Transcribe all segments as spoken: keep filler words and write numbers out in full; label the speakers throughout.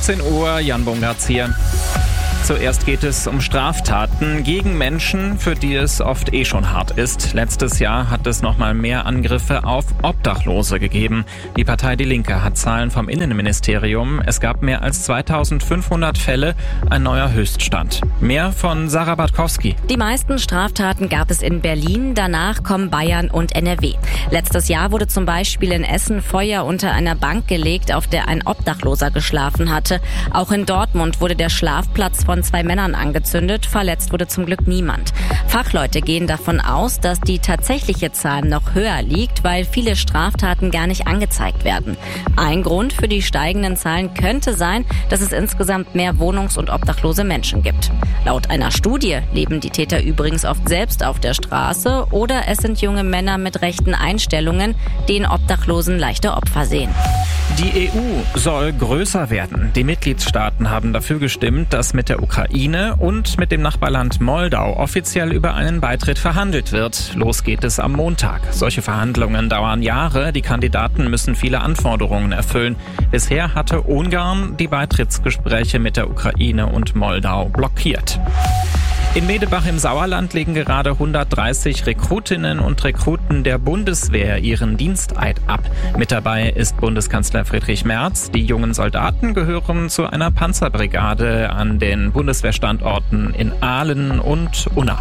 Speaker 1: achtzehn Uhr, Jan Bungartz hier. Zuerst geht es um Straftaten gegen Menschen, für die es oft eh schon hart ist. Letztes Jahr hat es nochmal mehr Angriffe auf Obdachlose gegeben. Die Partei Die Linke hat Zahlen vom Innenministerium. Es gab mehr als zweitausendfünfhundert Fälle, ein neuer Höchststand. Mehr von Sarah Bartkowski.
Speaker 2: Die meisten Straftaten gab es in Berlin, danach kommen Bayern und N R W. Letztes Jahr wurde zum Beispiel in Essen Feuer unter einer Bank gelegt, auf der ein Obdachloser geschlafen hatte. Auch in Dortmund wurde der Schlafplatz von zwei Männern angezündet. Verletzt wurde zum Glück niemand. Fachleute gehen davon aus, dass die tatsächliche Zahl noch höher liegt, weil viele Straftaten gar nicht angezeigt werden. Ein Grund für die steigenden Zahlen könnte sein, dass es insgesamt mehr wohnungs- und obdachlose Menschen gibt. Laut einer Studie leben die Täter übrigens oft selbst auf der Straße oder es sind junge Männer mit rechten Einstellungen, die in Obdachlosen leichte Opfer sehen.
Speaker 1: Die E U soll größer werden. Die Mitgliedstaaten haben dafür gestimmt, dass mit der Ukraine und mit dem Nachbarland Moldau offiziell über einen Beitritt verhandelt wird. Los geht es am Montag. Solche Verhandlungen dauern Jahre. Die Kandidaten müssen viele Anforderungen erfüllen. Bisher hatte Ungarn die Beitrittsgespräche mit der Ukraine und Moldau blockiert. In Medebach im Sauerland legen gerade hundertdreißig Rekrutinnen und Rekruten der Bundeswehr ihren Diensteid ab. Mit dabei ist Bundeskanzler Friedrich Merz. Die jungen Soldaten gehören zu einer Panzerbrigade an den Bundeswehrstandorten in Aalen und Unna.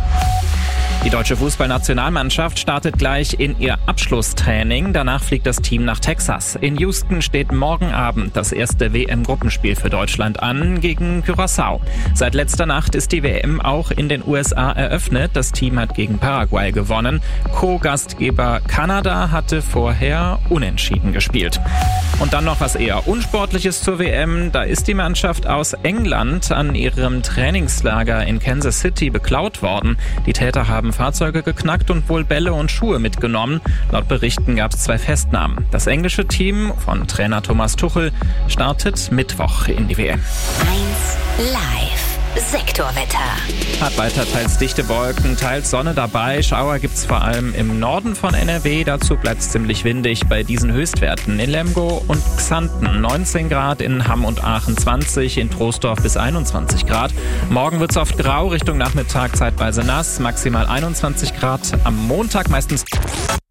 Speaker 1: Die deutsche Fußballnationalmannschaft startet gleich in ihr Abschlusstraining. Danach fliegt das Team nach Texas. In Houston steht morgen Abend das erste W M-Gruppenspiel für Deutschland an gegen Curaçao. Seit letzter Nacht ist die W M auch in den U S A eröffnet. Das Team hat gegen Paraguay gewonnen. Co-Gastgeber Kanada hatte vorher unentschieden gespielt. Und dann noch was eher Unsportliches zur W M. Da ist die Mannschaft aus England an ihrem Trainingslager in Kansas City beklaut worden. Die Täter haben Fahrzeuge geknackt und wohl Bälle und Schuhe mitgenommen. Laut Berichten gab es zwei Festnahmen. Das englische Team von Trainer Thomas Tuchel startet Mittwoch in die W M.
Speaker 3: eins live. Sektorwetter.
Speaker 1: Hat weiter teils dichte Wolken, teils Sonne dabei. Schauer gibt's vor allem im Norden von N R W. Dazu bleibt's ziemlich windig bei diesen Höchstwerten. In Lemgo und Xanten neunzehn Grad, in Hamm und Aachen zwanzig, in Troisdorf bis einundzwanzig Grad. Morgen wird's oft grau, Richtung Nachmittag zeitweise nass, maximal einundzwanzig Grad. Am Montag meistens